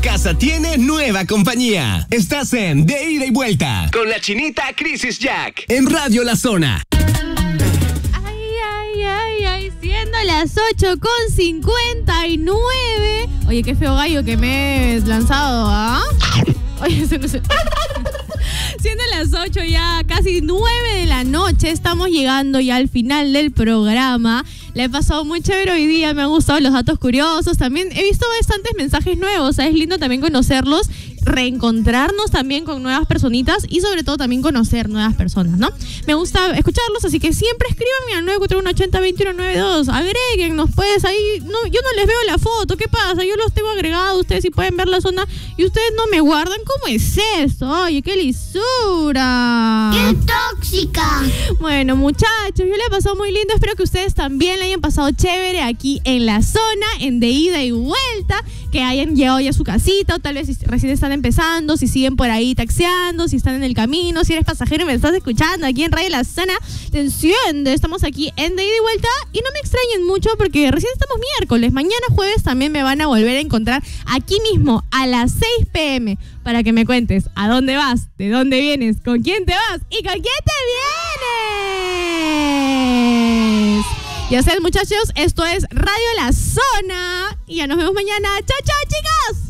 casa tiene nueva compañía. Estás en De Ida y Vuelta con la chinita Crisis Jack en Radio La Zona. Siendo las 8:59. Oye, qué feo gallo que me he lanzado, ¿ah? Oye, eso no sé. Siendo las 8 ya, casi 9 de la noche, estamos llegando ya al final del programa. La he pasado muy chévere hoy día, me han gustado los datos curiosos. También he visto bastantes mensajes nuevos, es lindo también conocerlos, reencontrarnos también con nuevas personitas y sobre todo también conocer nuevas personas, ¿no? Me gusta escucharlos, así que siempre escríbanme al 941-80-2192. Agréguennos, pues, ahí. No, yo no les veo la foto, ¿qué pasa? Yo los tengo agregados, ustedes sí pueden ver la zona y ustedes no me guardan. ¿Cómo es eso? Oye, qué lisura. ¡Qué tóxica! Bueno, muchachos, yo le he pasado muy lindo. Espero que ustedes también le hayan pasado chévere aquí en la zona, en De Ida y Vuelta, que hayan llegado ya a su casita, o tal vez recién están empezando, si siguen por ahí taxiando, si están en el camino, si eres pasajero y me estás escuchando aquí en Radio La Zona, te enciende. Estamos aquí en De Ida y Vuelta y no me extrañen mucho porque recién estamos miércoles. Mañana jueves también me van a volver a encontrar aquí mismo a las 6 p.m. para que me cuentes a dónde vas, de dónde vienes, con quién te vas y con quién te vienes. Ya saben, muchachos, esto es Radio La Zona y ya nos vemos mañana. ¡Chao, chao, chicos!